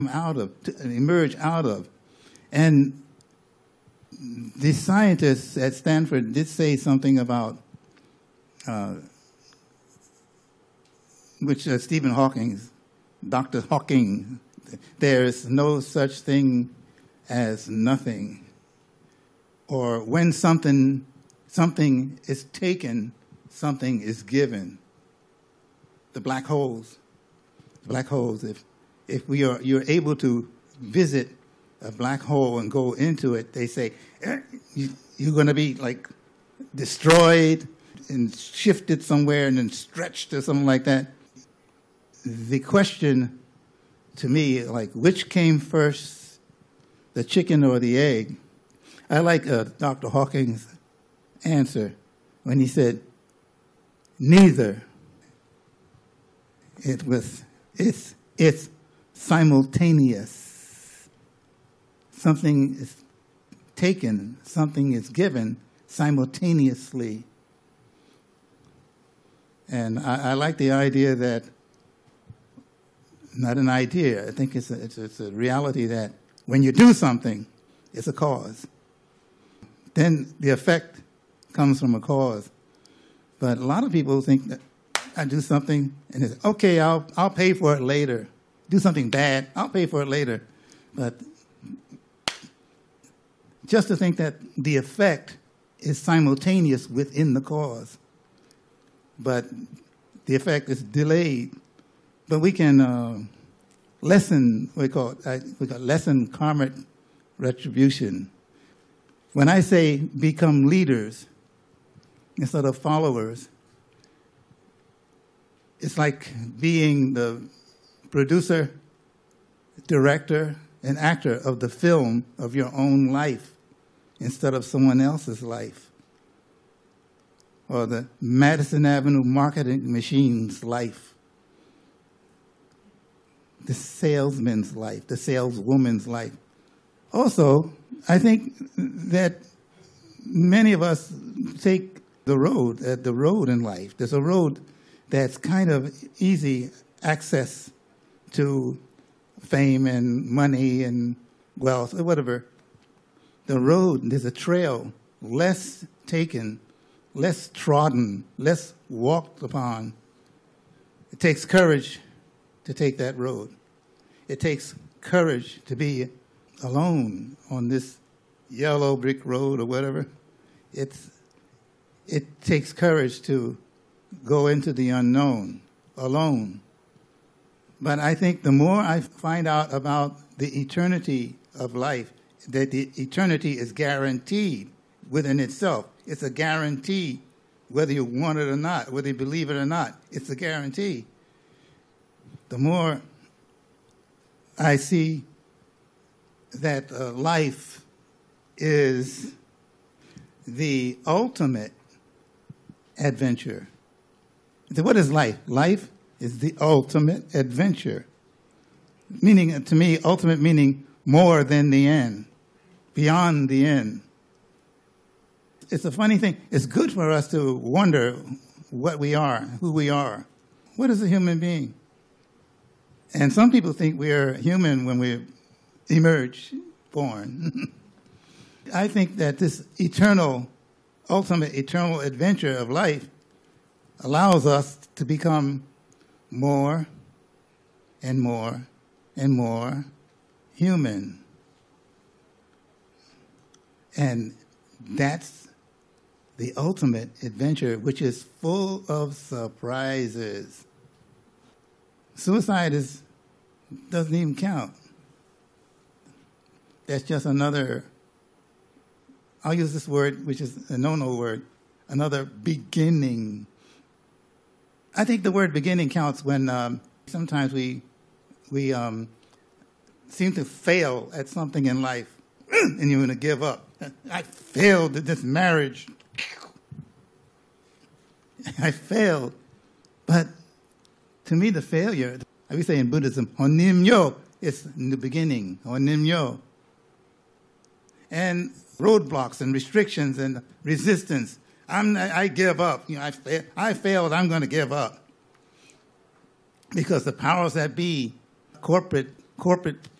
to emerge out of. And the scientists at Stanford did say something about, which Stephen Hawking, Dr. Hawking, there is no such thing as nothing. Or when something is taken, something is given. The black holes. If you're able to visit a black hole and go into it, they say you're going to be like destroyed and shifted somewhere and then stretched or something like that. The question to me, like, which came first, the chicken or the egg? I like Dr. Hawking's answer when he said, neither. It's simultaneous. Something is taken, something is given simultaneously. And I like the idea that, not an idea, I think it's a reality that when you do something, it's a cause. Then the effect comes from a cause. But a lot of people think that I do something and it's, okay, I'll pay for it later. Do something bad, I'll pay for it later. But just to think that the effect is simultaneous within the cause. But the effect is delayed. But we can lessen, we call lessen karmic retribution. When I say become leaders instead of followers, it's like being the producer, director, and actor of the film of your own life instead of someone else's life. Or the Madison Avenue marketing machine's life. The salesman's life, the saleswoman's life. Also, I think that many of us take the road in life. There's a road that's kind of easy access to fame and money and wealth or whatever. The road, there's a trail less taken, less trodden, less walked upon. It takes courage to take that road. It takes courage to be alone on this yellow brick road or whatever. It takes courage to go into the unknown alone. But I think the more I find out about the eternity of life, that the eternity is guaranteed within itself. It's a guarantee, whether you want it or not, whether you believe it or not. It's a guarantee. The more I see that life is the ultimate adventure. What is life? Life is the ultimate adventure. Meaning, to me, ultimate meaning more than the end, beyond the end. It's a funny thing. It's good for us to wonder what we are, who we are. What is a human being? And some people think we are human when we emerge, born. I think that this ultimate eternal adventure of life allows us to become more and more and more human. And that's the ultimate adventure, which is full of surprises. Suicide doesn't even count. That's just another, I'll use this word, which is a no-no word, another beginning. I think the word beginning counts when sometimes we seem to fail at something in life and you're going to give up. I failed at this marriage. I failed. But to me, the failure, we say in Buddhism, honimyo, it's in the beginning, honimyo. And roadblocks and restrictions and resistance. I give up. I failed. I'm going to give up. Because the powers that be, corporate corporate